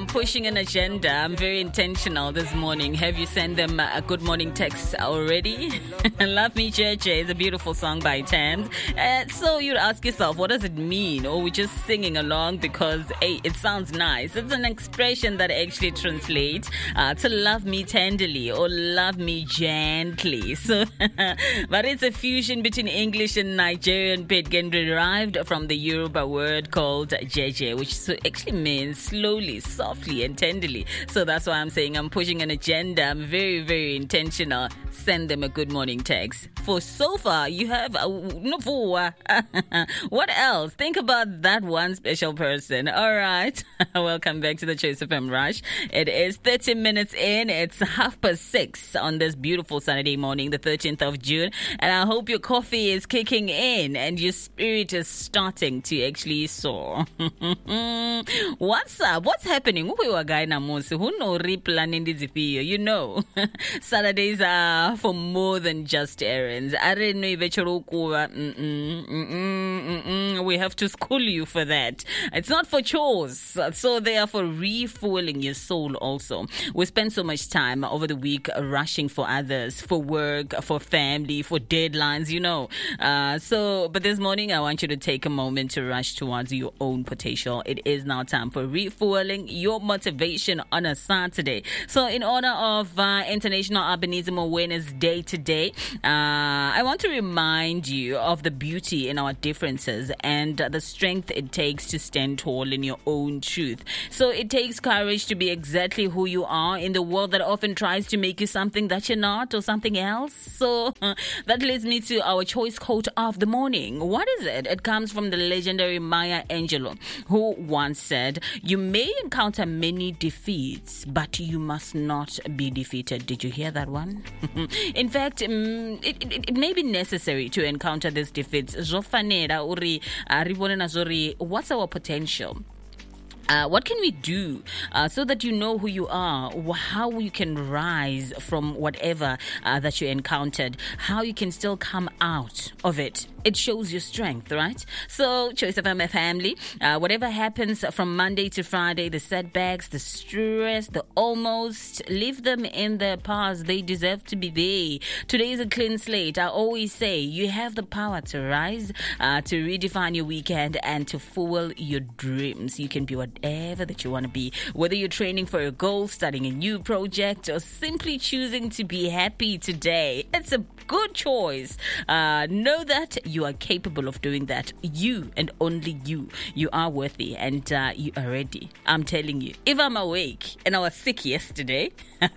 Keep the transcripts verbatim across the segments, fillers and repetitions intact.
pushing an agenda. I'm very intentional this morning. Have you sent them a good morning text already? Love Me J J is a beautiful song by Tams. Uh, so you'd ask yourself, what does it mean? Or we're just singing along because, hey, it sounds nice. It's an expression that actually translates uh, to love me tenderly or love me gently. So, but it's a fusion between English and Nigerian pidgin derived from the Yoruba word called J J, which actually means slowly, softly, and tenderly. So that's why I'm saying I'm pushing an agenda. I'm very, very intentional. Send them a good morning text. For so far, you have a, what else? Think about that one special person. All right. Welcome back to the Choice F M Rush. It is thirty minutes in. It's half past six on this beautiful Saturday morning, the thirteenth of June. And I hope your coffee is kicking in and your spirit is starting to actually soar. What's up? What's happening? Who know replanning this video? You know, Saturdays are for more than just errands. I didn't know if we have to school you for that. It's not for chores, so they are for refueling your soul also. We spend so much time over the week rushing for others, for work, for family, for deadlines, you know. Uh, so, but this morning I want you to take a moment to rush towards your own potential. It is now time for refueling your motivation on a Saturday. So in honor of uh, International Albinism Awareness Day today, uh, I want to remind you of the beauty in our differences and uh, the strength it takes to stand tall in your own truth. So it takes courage to be exactly who you are in the world that often tries to make you something that you're not or something else. So uh, that leads me to our choice quote of the morning. What is it? It comes from the legendary Maya Angelou, who once said, "You may encounter many defeats, but you must not be defeated." Did you hear that one? In fact, um, it, it, it may be necessary to encounter these defeats. Zofanera uri ribone nazori. What's our potential? Uh, what can we do uh, so that you know who you are, how you can rise from whatever uh, that you encountered, how you can still come out of it? It shows your strength, right? So, Choice of M F family, uh, whatever happens from Monday to Friday, the setbacks, the stress, the almost, leave them in the past. They deserve to be there. Today is a clean slate. I always say you have the power to rise, uh, to redefine your weekend, and to fuel your dreams. You can be whatever that you want to be, whether you're training for a goal, starting a new project, or simply choosing to be happy today. It's a good choice. Uh, know that you are capable of doing that. You and only you. You are worthy and uh, you are ready. I'm telling you, if I'm awake and I was sick yesterday,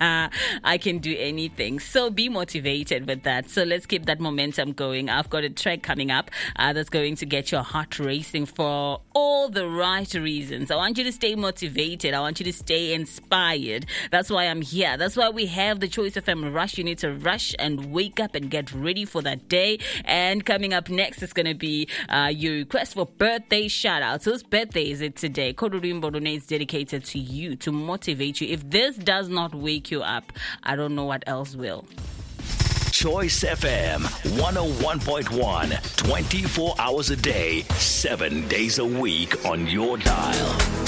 I can do anything. So be motivated with that. So let's keep that momentum going. I've got a track coming up uh, that's going to get your heart racing for all the right reasons. I want you to stay motivated. I want you to stay inspired. That's why I'm here. That's why we have the Choice F M Rush. You need to rush and wake up and get ready for that day. And coming up next is going to be uh, your request for birthday shout-outs. Whose birthday is it today? Kodurimbo is dedicated to you, to motivate you. If this does not wake you up, I don't know what else will. Choice F M one oh one point one, twenty-four hours a day, seven days a week on your dial.